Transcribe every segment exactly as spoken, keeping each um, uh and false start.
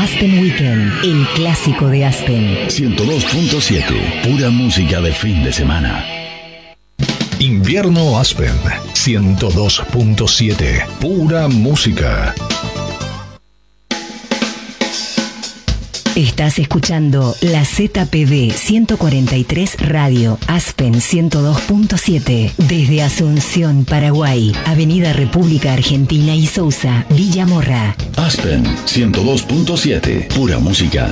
Aspen Weekend, el clásico de Aspen. ciento dos punto siete, pura música de fin de semana. Invierno Aspen, ciento dos punto siete, pura música. Estás escuchando la Z P D ciento cuarenta y tres Radio, Aspen ciento dos punto siete, desde Asunción, Paraguay, Avenida República Argentina y Sousa, Villa Morra. Aspen ciento dos punto siete, pura música.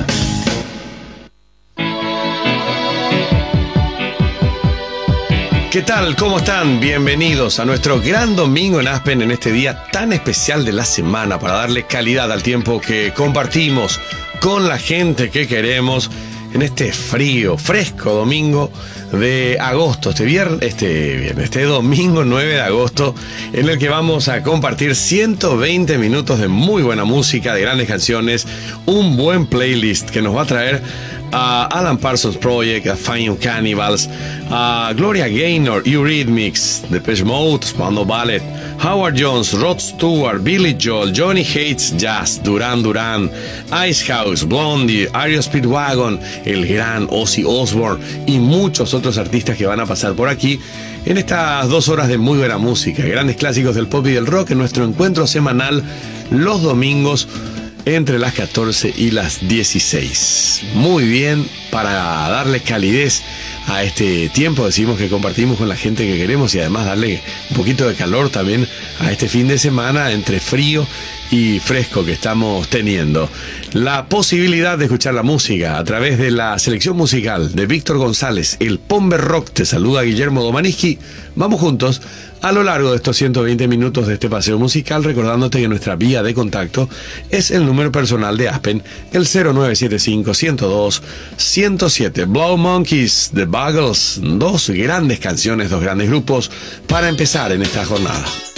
¿Qué tal? ¿Cómo están? Bienvenidos a nuestro gran domingo en Aspen en este día tan especial de la semana para darle calidad al tiempo que compartimos con la gente que queremos en este frío, fresco domingo de agosto, este viernes, este viernes, este domingo nueve de agosto, en el que vamos a compartir ciento veinte minutos de muy buena música, de grandes canciones, un buen playlist que nos va a traer a Alan Parsons Project, a Fine Cannibals, a Gloria Gaynor, Eurythmics, Depeche Mode, Spandau Ballet, Howard Jones, Rod Stewart, Billy Joel, Johnny Hates Jazz, Duran Duran, Icehouse, Blondie, R E O Speedwagon, el gran Ozzy Osbourne y muchos otros artistas que van a pasar por aquí en estas dos horas de muy buena música, grandes clásicos del pop y del rock en nuestro encuentro semanal los domingos entre las catorce y las dieciséis. Muy bien, para darle calidez a este tiempo, decimos que compartimos con la gente que queremos y además darle un poquito de calor también a este fin de semana entre frío y fresco que estamos teniendo. La posibilidad de escuchar la música a través de la selección musical de Víctor González, el Pomber Rock. Te saluda Guillermo Domaniski. Vamos juntos a lo largo de estos ciento veinte minutos de este paseo musical, recordándote que nuestra vía de contacto es el número personal de Aspen, el cero nueve siete cinco, ciento dos, ciento siete. Blow Monkeys, The Buggles, dos grandes canciones, dos grandes grupos para empezar en esta jornada.